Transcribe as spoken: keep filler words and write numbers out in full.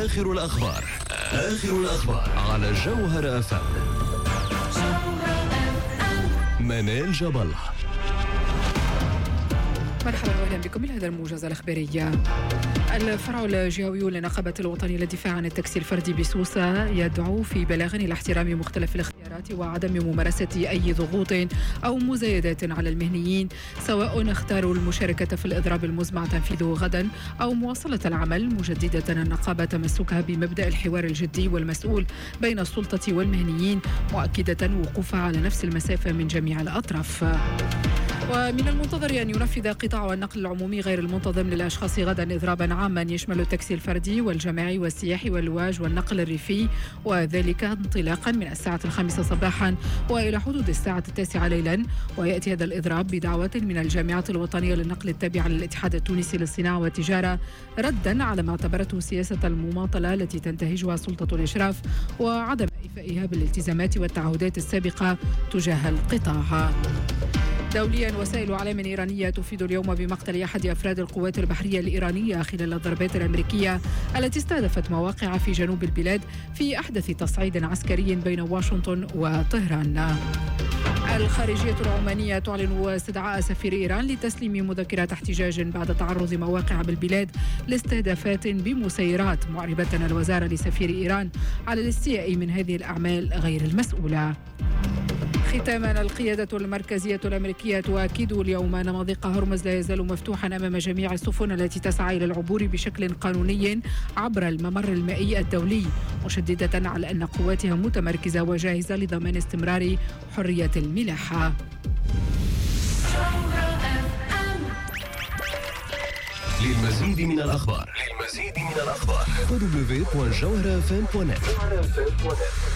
آخر الأخبار آخر الأخبار على جوهر أف أم. منال جاب الله. مرحبا واهلا بكم الى هذا الموجز الاخباري. الفرع الجهوي للنقابة الوطنية للدفاع عن التاكسي الفردي بسوسة يدعو في بلاغ إلى احترام مختلف الاختيارات وعدم ممارسة أي ضغوط أو مزايدات على المهنيين، سواء اختاروا المشاركة في الإضراب المزمع تنفيذه غدا أو مواصلة العمل، مجددة النقابة تمسكها بمبدأ الحوار الجدي والمسؤول بين السلطة والمهنيين، مؤكدة وقوفها على نفس المسافة من جميع الأطراف. ومن المنتظر أن ينفذ قطاع النقل العمومي غير المنتظم للأشخاص غدا إضرابا عاما يشمل التاكسي الفردي والجماعي والسياحي واللواج والنقل الريفي، وذلك انطلاقا من الساعة الخامسة صباحا وإلى حدود الساعة التاسعة ليلا. ويأتي هذا الإضراب بدعوة من الجامعة الوطنية للنقل التابعة للاتحاد التونسي للصناعة والتجارة، ردا على ما اعتبرته سياسة المماطلة التي تنتهجها سلطة الإشراف وعدم إيفائها بالالتزامات والتعهدات السابقة تجاه القطاع. دوليا، وسائل اعلام ايرانيه تفيد اليوم بمقتل احد افراد القوات البحريه الايرانيه خلال الضربات الامريكيه التي استهدفت مواقع في جنوب البلاد في احدث تصعيد عسكري بين واشنطن وطهران. الخارجية العمانية تعلن استدعاء سفير إيران لتسليم مذكرات احتجاج بعد تعرض مواقع بالبلاد لاستهدافات بمسيرات، معربة الوزارة لسفير إيران على الاستياء من هذه الأعمال غير المسؤولة. ختاما، القيادة المركزية الأمريكية تؤكد اليوم أن مضيق هرمز لا يزال مفتوحا أمام جميع السفن التي تسعى إلى العبور بشكل قانوني عبر الممر المائي الدولي، مشددة على أن قواتها متمركزة وجاهزة لضمان استمرار حرية الملاحة. للمزيد من الأخبار للمزيد من الأخبار دبليو دبليو دوت جوهر اف ام دوت نت.